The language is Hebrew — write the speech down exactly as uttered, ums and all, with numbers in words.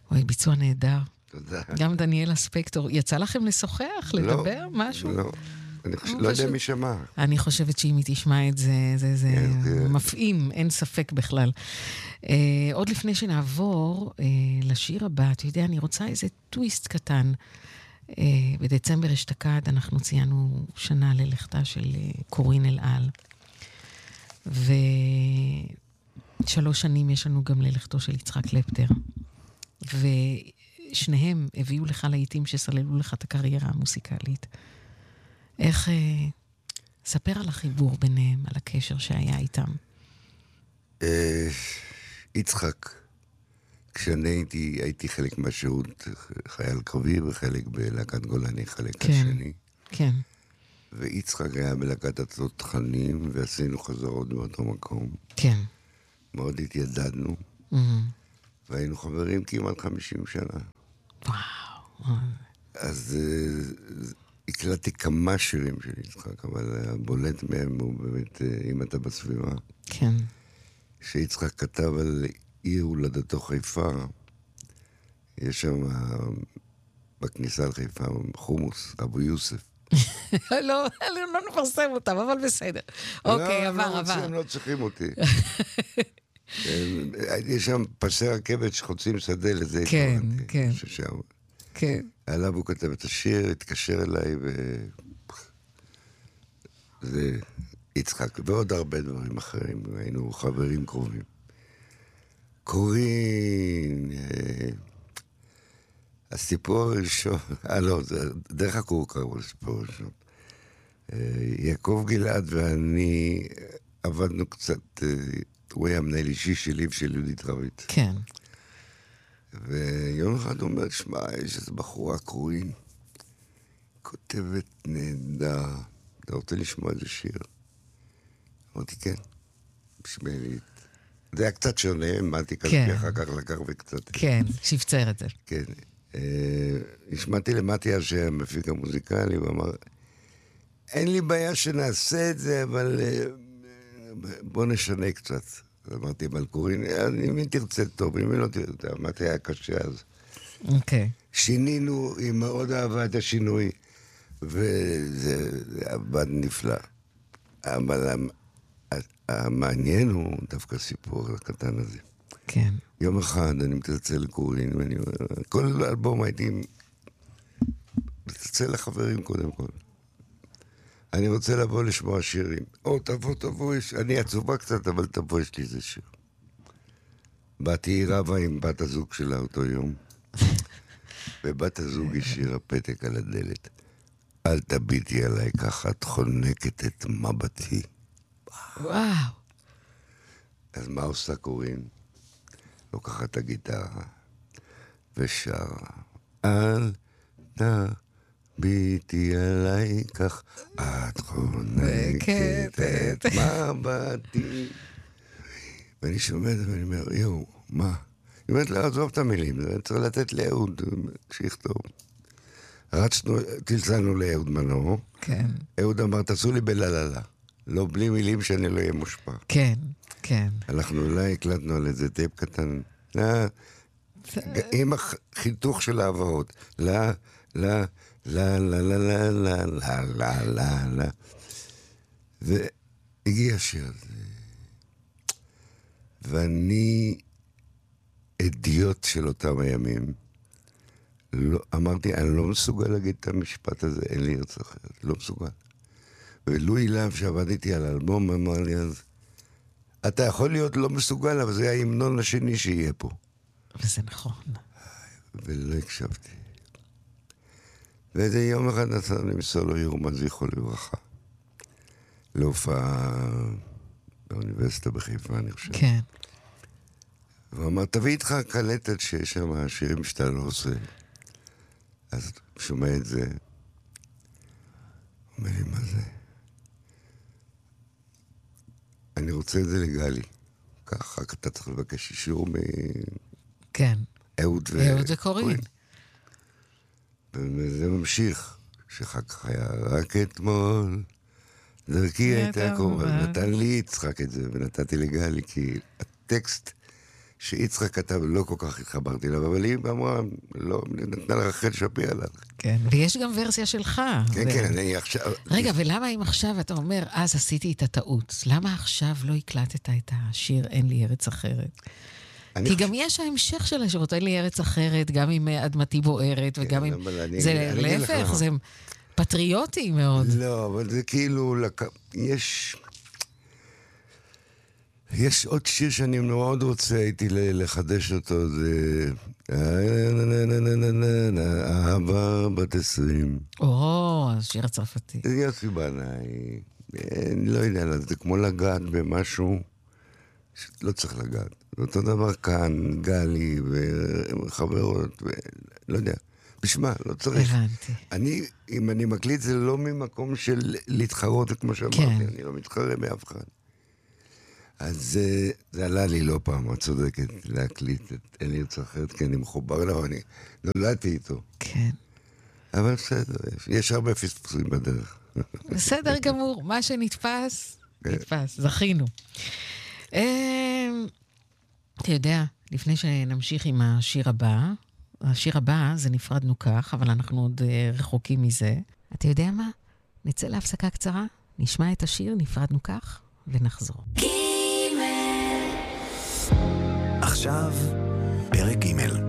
אוי, ביצוע נהדר. תודה. גם דניאלה ספקטור. יצא לכם לשוחח, לדבר, משהו? לא, אני לא יודע מי שמע. אני חושבת שאם היא תשמע את זה, זה מפעים, אין ספק בכלל. עוד לפני שנעבור לשיר הבא, אתה יודע, אני רוצה איזה טוויסט קטן. בדצמבר אשתקד אנחנו ציינו שנה ללכתה של קורין אלעל. ושלוש שנים יש לנו גם ללכתו של יצחק קלפטר. ושניהם הביאו לך לעיתים שסללו לך את הקריירה המוסיקלית. איך... ספר על החיבור ביניהם, על הקשר שהיה איתם. יצחק, כשאני הייתי, הייתי חלק מהשירות חייל קרבי, וחלק בלהקת גולני, חלק השני. כן. ויצחק היה בלהקת התותחנים, ועשינו חזרות באותו מקום. כן. מאוד התיידדנו, והיינו חברים כמעט חמישים שנה. וואו. אז הקלטתי כמה שירים של יצחק, אבל הבולט מהם הוא באמת, אם אתה בסביבה. כן. שיצחק כתב על עיר הולדתו חיפה, יש שם בכניסה לחיפה חומוס, אבו יוסף. לא, לא נפרסם אותם, אבל בסדר. אוקיי, עבר, עבר. הם לא צריכים אותי. יש שם פסי רכבת שחוצים שדה לזה. כן, כן. כן. עליו הוא כתב את השיר, התקשר אליי, וזה יצחק, ועוד הרבה דברים אחרים, היינו חברים קרובים. קורין, הסיפור הראשון, אה לא, דרך הקורקע הוא הסיפור הראשון. יעקב גלעד ואני עבדנו קצת, הוא היה מנהל אישי שלי ושל יהודית רבית. כן. ויום אחד הוא אומר, שמע, יש איזו בחורה קורין, כותבת נהדר, אתה רוצה לשמוע איזה שיר? אמרתי, כן, בשמלית. זה היה קצת שונה, אמרתי כזה, אחר כך לקח וקצת. כן, שפצר את זה. כן. נשמעתי למטיה שהמפיק המוזיקלי, הוא אמר, אין לי בעיה שנעשה את זה, אבל בוא נשנה קצת. אמרתי, אבל קורין, אם היא תרצה טוב, אם היא לא תרצה, אמרתי, היה קשה אז. אוקיי. שינינו, היא מאוד אהבה את השינוי, וזה עבד נפלא. אבל המעניין הוא דווקא סיפור הקטן הזה. כן. יום אחד אני מתצל לקורין, ואני כל אלבום הייתי מתצל לחברים קודם כל. אני רוצה לבוא לשמוע שירים. או, תבוא, תבוא, אני עצובה קצת, אבל תבוא, יש לי איזה שיר. באתי רבה עם בת הזוג שלה אותו יום, ובת הזוג השאירה פתק על הדלת. אל תביטי עליי ככה, את חונקת את מבטי. וואו. אז מה עושה קורין? לוקחת את הגיטרה ושרה. אל תביטי עליי כך, את חונקת את מבטי. ואני שומע את זה ואני אומר, יואו, מה? היא אומרת לה, עזוב את המילים, צריך לתת לאהוד שיכתוב. רצנו, תלצלנו לאהוד מנור. כן. אהוד אמר, תעשו לי בלללה. לא, בלי מילים שאני לא אהיה מושפע. כן, כן. אנחנו אולי הקלטנו על איזה טייפ קטן. לא, עם החיתוך של העברות. לא, לא, לא, לא, לא, לא, לא, לא, לא, לא, לא. והגיע השיר הזה. ואני אדיוט של אותם הימים. לא, אמרתי, אני לא מסוגל להגיד את המשפט הזה, אין לי ארץ אחרת, לא מסוגל. ולואי להב שעבד איתי על האלבום, אמר לי אז, אתה יכול להיות לא מסוגל, אבל זה ההמנון השני שיהיה פה. וזה נכון. ולא הקשבתי. ואיזה יום אחד נסענו עם סולו ירומן זכרו לברכה. להופעה באוניברסיטה בחיפה, אני חושב. כן. והוא אמר, תביא איתך קלטת שיש שם שירים שאתה לא עושה. אז שומע את זה. אומר לי, מה זה? אני רוצה את זה לגלי. ככה אתה צריך לבקש אישור מ... כן. אהוד ו... אהוד וקורין. וזה ממשיך. שאחר כך היה רק אתמול. דרכי הייתה קורא. נתן לי יצחק את זה, ונתתי לגלי, כי הטקסט שיצחק כתב, לא כל כך התחברתי אליו, אבל היא אמרה, לא, נתנה לרחל שפירא לך. כן, ויש גם ורסיה שלך. כן, ו... כן, אני עכשיו... רגע, ולמה אם עכשיו אתה אומר, אז עשיתי את הטעות, למה עכשיו לא הקלטת את השיר אין לי ארץ אחרת? כי גם יש ההמשך של השירות, אין לי ארץ אחרת, גם עם אדמתי בוערת, וגם עם... זה להפך, זה פטריוטי מאוד. לא, אבל זה כאילו... יש... יש עוד שיר שאני מאוד רוצה, הייתי לחדש אותו, זה... אהבה בת עשרים. או, השיר הצרפתי. זה יוסי בנאי. אני לא יודע, זה כמו לגעת במשהו שלא צריך לגעת. זה אותו דבר כאן, גלי וחברות, ולא יודע. בשמה, לא צריך. הבנתי. אני, אם אני מקליט, זה לא ממקום של להתחרות את מה שאמרתי, אני לא מתחרה מאף אחד. אז זה עלה לי לא פעם, את צודקת, להקליט את אין לי ארץ אחרת, כי אני מחובר לו, אני נולדתי איתו. כן. אבל בסדר, יש הרבה פספוסים בדרך. בסדר גמור, מה שנתפס, נתפס, זכינו. אתה יודע, לפני שנמשיך עם השיר הבא, השיר הבא זה נפרדנו כך, אבל אנחנו עוד רחוקים מזה. אתה יודע מה? נצא להפסקה קצרה, נשמע את השיר, נפרדנו כך, ונחזור. עכשיו, פרק ג'